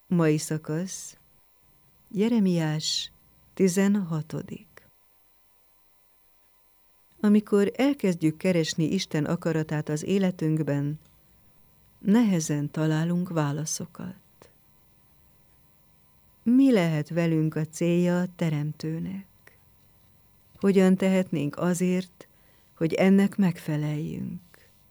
Mai szakasz, Jeremiás 16. Amikor elkezdjük keresni Isten akaratát az életünkben, nehezen találunk válaszokat. Mi lehet velünk a célja a Teremtőnek? Hogyan tehetnénk azért, hogy ennek megfeleljünk?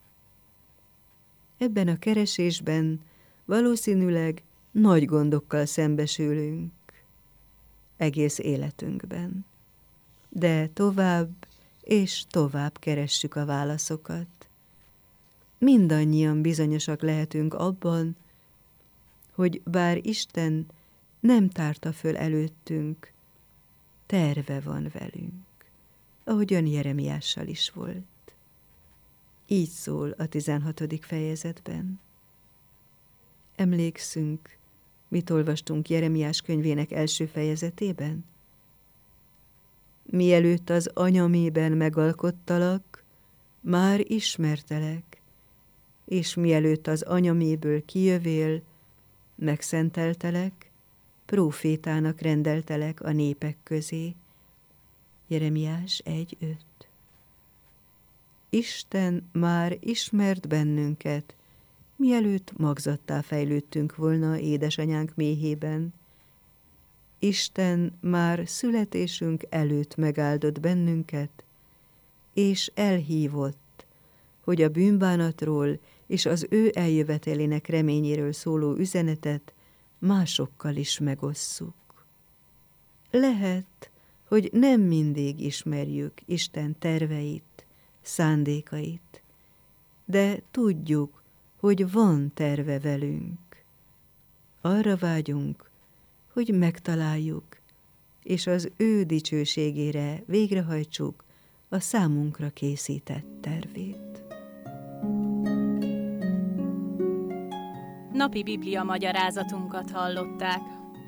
Ebben a keresésben valószínűleg nagy gondokkal szembesülünk egész életünkben. De tovább és tovább keressük a válaszokat. Mindannyian bizonyosak lehetünk abban, hogy bár Isten nem tárta föl előttünk, terve van velünk, ahogyan Jeremiással is volt. Így szól a 16. fejezetben. Emlékszünk, mit olvastunk Jeremiás könyvének első fejezetében? Mielőtt az anyamében megalkottalak, már ismertelek, és mielőtt az anyaméből kijövél, megszenteltelek, prófétának rendeltelek a népek közé. Jeremiás 1:5. Isten már ismert bennünket, mielőtt magzattá fejlődtünk volna édesanyánk méhében. Isten már születésünk előtt megáldott bennünket, és elhívott, hogy a bűnbánatról és az ő eljövetelének reményéről szóló üzenetet másokkal is megosszuk. Lehet, hogy nem mindig ismerjük Isten terveit, szándékait, de tudjuk, hogy van terve velünk. Arra vágyunk, hogy megtaláljuk, és az ő dicsőségére végrehajtsuk a számunkra készített tervét. Napi Biblia magyarázatunkat hallották.